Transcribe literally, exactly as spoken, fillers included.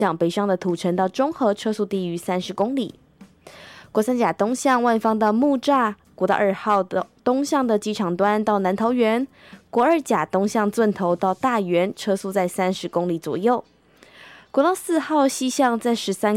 向北上的土城到中和车速低于三十公里。国三甲东向万方到木栅，国道二号的东向的机场端到南桃园，国二甲东向钻头到大园，车速在三十公里左右。国道四号西向在十三